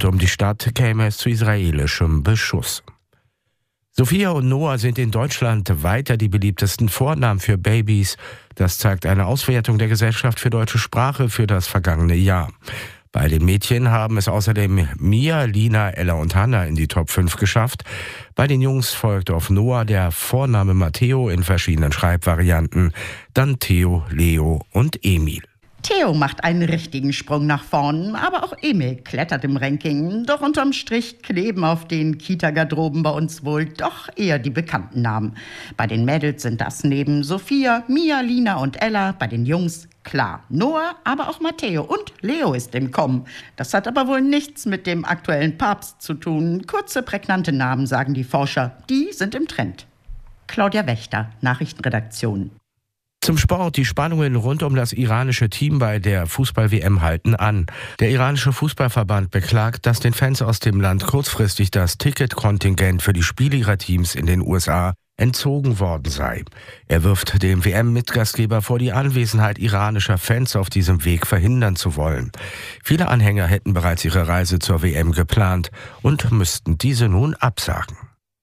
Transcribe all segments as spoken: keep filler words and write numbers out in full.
um die Stadt käme es zu israelischem Beschuss. Sophia und Noah sind in Deutschland weiter die beliebtesten Vornamen für Babys. Das zeigt eine Auswertung der Gesellschaft für deutsche Sprache für das vergangene Jahr. Bei den Mädchen haben es außerdem Mia, Lina, Ella und Hannah in die Top fünf geschafft. Bei den Jungs folgte auf Noah der Vorname Matteo in verschiedenen Schreibvarianten, dann Theo, Leo und Emil. Theo macht einen richtigen Sprung nach vorn, aber auch Emil klettert im Ranking. Doch unterm Strich kleben auf den Kita-Garderoben bei uns wohl doch eher die bekannten Namen. Bei den Mädels sind das neben Sophia, Mia, Lina und Ella, bei den Jungs klar Noah, aber auch Matteo und Leo ist im Kommen. Das hat aber wohl nichts mit dem aktuellen Papst zu tun. Kurze, prägnante Namen, sagen die Forscher. Die sind im Trend. Claudia Wächter, Nachrichtenredaktion. Zum Sport. Die Spannungen rund um das iranische Team bei der Fußball-W M halten an. Der iranische Fußballverband beklagt, dass den Fans aus dem Land kurzfristig das Ticketkontingent für die Spiele ihrer Teams in den U S A entzogen worden sei. Er wirft dem W M-Mitgastgeber vor, die Anwesenheit iranischer Fans auf diesem Weg verhindern zu wollen. Viele Anhänger hätten bereits ihre Reise zur W M geplant und müssten diese nun absagen.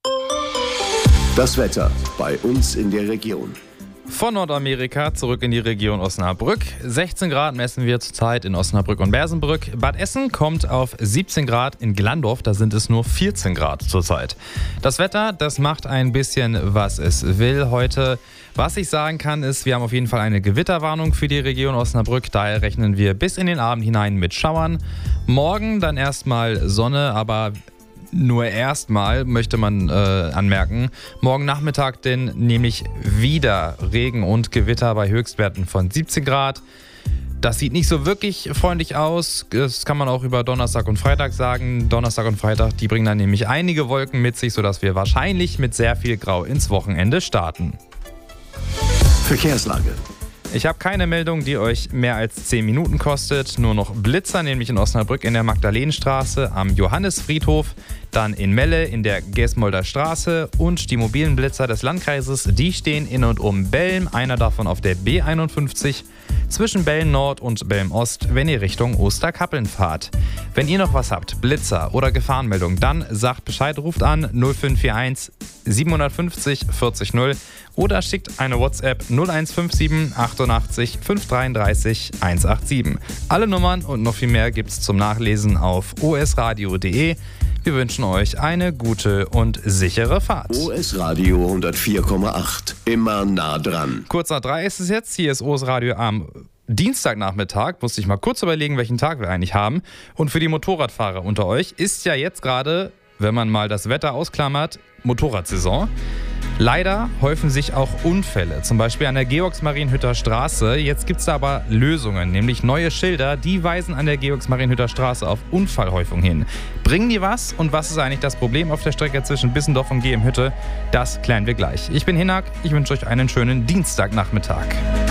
Das Wetter bei uns in der Region. Von Nordamerika zurück in die Region Osnabrück. sechzehn Grad messen wir zurzeit in Osnabrück und Bersenbrück. Bad Essen kommt auf siebzehn Grad, in Glandorf, da sind es nur vierzehn Grad zurzeit. Das Wetter, das macht ein bisschen, was es will heute. Was ich sagen kann, ist, wir haben auf jeden Fall eine Gewitterwarnung für die Region Osnabrück. Daher rechnen wir bis in den Abend hinein mit Schauern. Morgen dann erstmal Sonne, aber nur erstmal möchte man äh, anmerken, morgen Nachmittag denn nämlich wieder Regen und Gewitter bei Höchstwerten von siebzehn Grad. Das sieht nicht so wirklich freundlich aus. Das kann man auch über Donnerstag und Freitag sagen. Donnerstag und Freitag, die bringen dann nämlich einige Wolken mit sich, sodass wir wahrscheinlich mit sehr viel Grau ins Wochenende starten. Verkehrslage. Ich habe keine Meldung, die euch mehr als zehn Minuten kostet. Nur noch Blitzer, nämlich in Osnabrück in der Magdalenenstraße am Johannisfriedhof, dann in Melle in der Gesmolder Straße und die mobilen Blitzer des Landkreises, die stehen in und um Belm, einer davon auf der B einundfünfzig, zwischen Belm Nord und Belm Ost, wenn ihr Richtung Osterkappeln fahrt. Wenn ihr noch was habt, Blitzer oder Gefahrenmeldung, dann sagt Bescheid, ruft an null fünf vier eins siebenhundertfünfzig vierzig null oder schickt eine WhatsApp null eins fünf sieben achtundachtzig fünf dreiunddreißig hundertsiebenundachtzig. Alle Nummern und noch viel mehr gibt's zum Nachlesen auf o s radio punkt d e. Wir wünschen euch eine gute und sichere Fahrt. O S Radio hundertvier Komma acht. Immer nah dran. Kurz nach drei ist es jetzt. Hier ist O S Radio am Dienstagnachmittag. Musste ich mal kurz überlegen, welchen Tag wir eigentlich haben. Und für die Motorradfahrer unter euch ist ja jetzt gerade, wenn man mal das Wetter ausklammert, Motorradsaison. Leider häufen sich auch Unfälle, zum Beispiel an der Georgs-Marienhütter Straße. Jetzt gibt es da aber Lösungen, nämlich neue Schilder, die weisen an der Georgs-Marienhütter Straße auf Unfallhäufung hin. Bringen die was? Und was ist eigentlich das Problem auf der Strecke zwischen Bissendorf und G M Hütte? Das klären wir gleich. Ich bin Hinak, ich wünsche euch einen schönen Dienstagnachmittag.